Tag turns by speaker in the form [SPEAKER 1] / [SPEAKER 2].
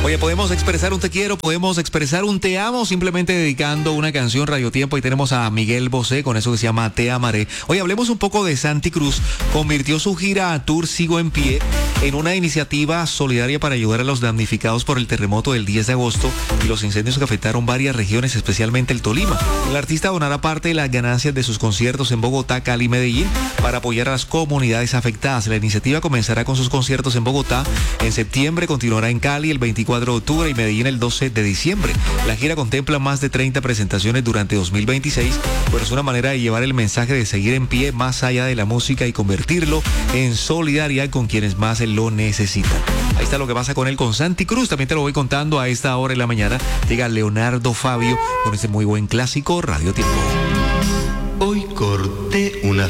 [SPEAKER 1] Oye, podemos expresar un te quiero, podemos expresar un te amo, simplemente dedicando una canción Radio Tiempo. Ahí tenemos a Miguel Bosé con eso que se llama Te Amaré. Oye, hablemos un poco de Santi Cruz. Convirtió su gira Tour Sigo en Pie en una iniciativa solidaria para ayudar a los damnificados por el terremoto del 10 de agosto y los incendios que afectaron varias regiones, especialmente el Tolima. El artista donará parte de las ganancias de sus conciertos en Bogotá, Cali y Medellín para apoyar a las comunidades afectadas. La iniciativa comenzará con sus conciertos en Bogotá en septiembre, continuará en Cali el 24 de octubre y Medellín el 12 de diciembre. La gira contempla más de 30 presentaciones durante 2026, pero es una manera de llevar el mensaje de seguir en pie más allá de la música y convertirlo en solidaridad con quienes más lo necesitan. Ahí está lo que pasa con él, con Santi Cruz. También te lo voy contando a esta hora de la mañana. Llega Leonardo Fabio con este muy buen clásico Radio Tiempo.
[SPEAKER 2] Hoy corté una